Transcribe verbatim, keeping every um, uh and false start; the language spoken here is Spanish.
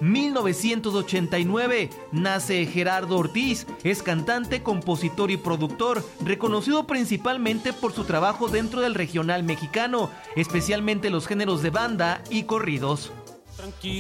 mil novecientos ochenta y nueve, nace Gerardo Ortiz. Es cantante, compositor y productor, reconocido principalmente por su trabajo dentro del regional mexicano, especialmente los géneros de banda y corridos. Tranquilo.